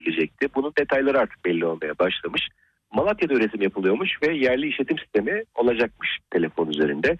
gelecekti. Bunun detayları artık belli olmaya başlamış. Malatya'da üretim yapılıyormuş ve yerli işletim sistemi olacakmış telefon üzerinde.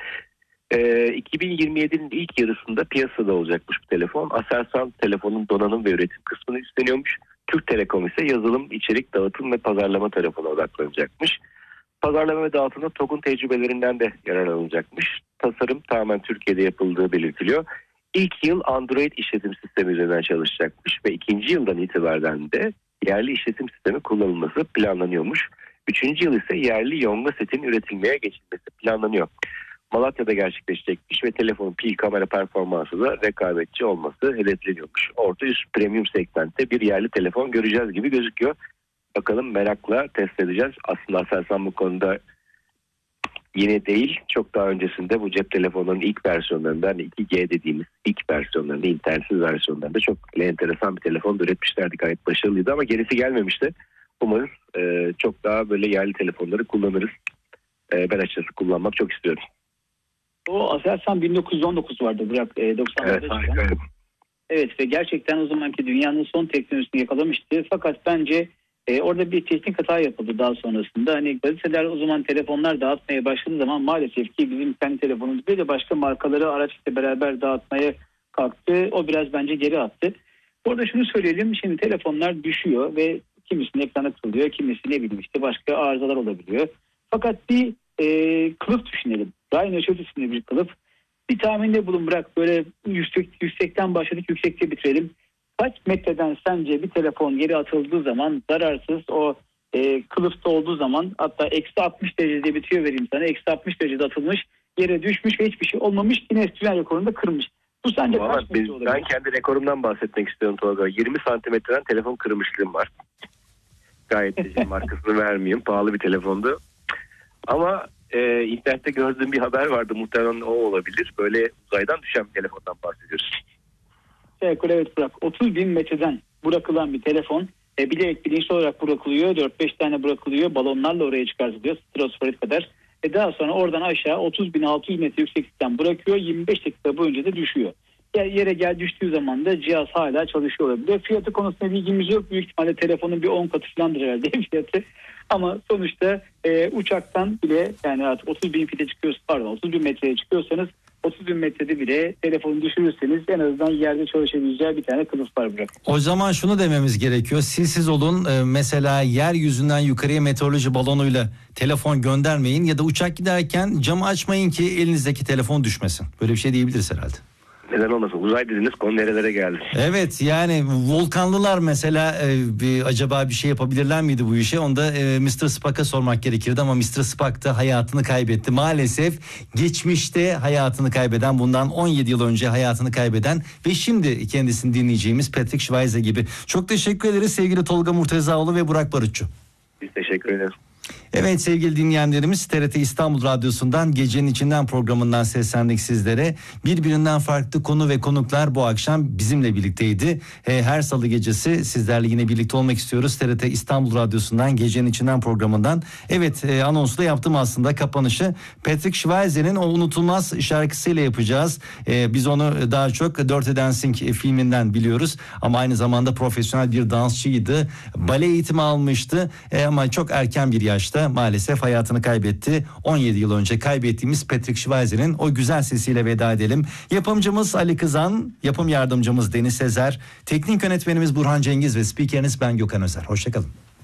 2027'nin ilk yarısında piyasada olacakmış bu telefon. Aselsan telefonun donanım ve üretim kısmını üstleniyormuş. Türk Telekom ise yazılım, içerik, dağıtım ve pazarlama tarafına odaklanacakmış. Pazarlama ve dağıtımda TOG'un tecrübelerinden de yararlanılacakmış. Tasarım tamamen Türkiye'de yapıldığı belirtiliyor. İlk yıl Android işletim sistemi üzerinden çalışacakmış ve ikinci yıldan itibaren de yerli işletim sistemi kullanılması planlanıyormuş. Üçüncü yıl ise yerli Yonga setin üretilmeye geçilmesi planlanıyor. Malatya'da gerçekleşecekmiş ve telefonun pil kamera performansı da rekabetçi olması hedefleniyormuş. Orta üst premium segmentte bir yerli telefon göreceğiz gibi gözüküyor. Bakalım, merakla test edeceğiz. Aslında Aselsan bu konuda yeni değil, çok daha öncesinde bu cep telefonunun ilk versiyonlarından, 2G dediğimiz ilk versiyonlarında, internetsiz versiyonlarında çok enteresan bir telefon üretmişlerdi. Gayet başarılıydı ama gerisi gelmemişti. Umarız çok daha böyle yerli telefonları kullanırız. Ben açıkçası kullanmak çok istiyorum. O Aselsan 1919 vardı Burak. 90'larda evet, evet ve gerçekten o zamanki dünyanın son teknolojisini yakalamıştı. Fakat bence orada bir teknik hata yapıldı daha sonrasında. Hani gazeteler o zaman telefonlar dağıtmaya başladığı zaman maalesef ki bizim kendi telefonumuz bir de başka markaları araçla beraber dağıtmaya kalktı. O biraz bence geri attı. Orada şunu söyleyelim, şimdi telefonlar düşüyor ve kimisinin ekranı kırılıyor, kimisi ne bileyim işte başka arızalar olabiliyor. Fakat bir kılıf düşünelim. Rhino çözüsünde bir kılıf. Bir tahminde bulun Burak, böyle yüksekten başladık, yüksekte bitirelim. Kaç metreden sence bir telefon yere atıldığı zaman zararsız, o kılıfta olduğu zaman, hatta eksi 60 derecede bitiyor vereyim sana. Eksi 60 derecede atılmış, yere düşmüş ve hiçbir şey olmamış. Yine dünya rekorunu da kırmış. Bu sence kaç metre olabilir? Ben kendi rekorumdan bahsetmek istiyorum Tolga. 20 santimetreden telefon kırmışlığım var. Gayet de markasını vermeyeyim. Pahalı bir telefondu. Ama internette gördüğüm bir haber vardı. Muhtemelen o olabilir. Böyle uzaydan düşen bir telefondan bahsediyoruz. Evet Burak. 30 bin metreden bırakılan bir telefon. Bilinçli olarak bırakılıyor. 4-5 tane bırakılıyor. Balonlarla oraya çıkartılıyor. Stratosfer kadar. Daha sonra oradan aşağı 30.600 metre yükseklikten bırakıyor. 25 dakika boyunca da düşüyor. Yere düştüğü zaman da cihaz hala çalışıyor olabilir. Fiyatı konusunda bilgimiz yok. Büyük ihtimalle telefonun bir 10 katı falandır herhalde fiyatı. Ama sonuçta uçaktan bile, yani artık 30 bin fite çıkıyorsanız, 30 bin metreye çıkıyorsanız 30 bin metrede bile telefonu düşürürseniz en azından yerde çalışabileceği bir tane kılıf var bırak. O zaman şunu dememiz gerekiyor. Siz olun, mesela yeryüzünden yukarıya meteoroloji balonuyla telefon göndermeyin ya da uçak giderken camı açmayın ki elinizdeki telefon düşmesin. Böyle bir şey diyebiliriz herhalde. Neden olmasın? Uzay dediniz, konu nerelere geldi? Evet, yani volkanlılar mesela acaba bir şey yapabilirler miydi bu işe? Onu da Mr. Spock'a sormak gerekirdi ama Mr. Spock da hayatını kaybetti. Maalesef geçmişte hayatını kaybeden, bundan 17 yıl önce hayatını kaybeden ve şimdi kendisini dinleyeceğimiz Patrick Schweizer gibi. Çok teşekkür ederiz sevgili Tolga Murtezaoğlu ve Burak Barutçu. Biz teşekkür ederiz. Evet sevgili dinleyenlerimiz, TRT İstanbul Radyosu'ndan Gecenin İçinden programından seslendik sizlere. Birbirinden farklı konu ve konuklar bu akşam bizimle birlikteydi. Her salı gecesi sizlerle yine birlikte olmak istiyoruz. TRT İstanbul Radyosu'ndan Gecenin İçinden programından. Evet, anonsu da yaptım aslında, kapanışı. Patrick Schweizer'in o unutulmaz şarkısıyla yapacağız. Biz onu daha çok Dirty Dancing filminden biliyoruz. Ama aynı zamanda profesyonel bir dansçıydı. Bale eğitimi almıştı. Ama çok erken bir yaşta maalesef hayatını kaybetti. 17 yıl önce kaybettiğimiz Patrick Schweizer'in o güzel sesiyle veda edelim. Yapımcımız Ali Kızan, yapım yardımcımız Deniz Sezer, teknik yönetmenimiz Burhan Cengiz ve spikeriniz ben Gökhan Özer. Hoşçakalın.